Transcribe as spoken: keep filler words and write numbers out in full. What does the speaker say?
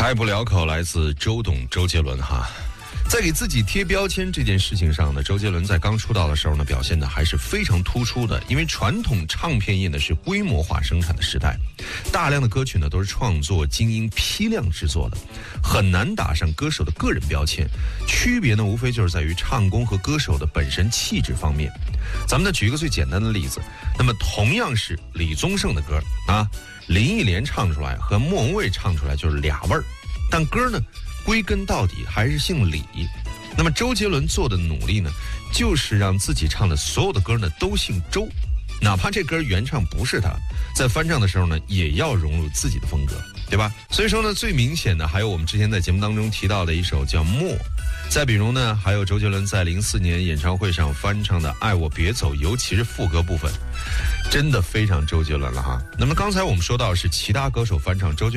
开不了口，来自周董周杰伦哈。在给自己贴标签这件事情上呢，周杰伦在刚出道的时候呢，表现的还是非常突出的。因为传统唱片业呢是规模化生产的时代，大量的歌曲呢都是创作精英批量制作的，很难打上歌手的个人标签。区别呢无非就是在于唱功和歌手的本身气质方面。咱们呢举一个最简单的例子，那么同样是李宗盛的歌啊，林忆莲唱出来和莫文蔚唱出来就是俩味儿，但歌呢归根到底还是姓李。那么周杰伦做的努力呢，就是让自己唱的所有的歌呢都姓周，哪怕这歌原唱不是他，在翻唱的时候呢，也要融入自己的风格，对吧？所以说呢，最明显的还有我们之前在节目当中提到的一首叫《默》，再比如呢，还有周杰伦在零四年演唱会上翻唱的《爱我别走》，尤其是副歌部分，真的非常周杰伦了哈。那么刚才我们说到是其他歌手翻唱周杰伦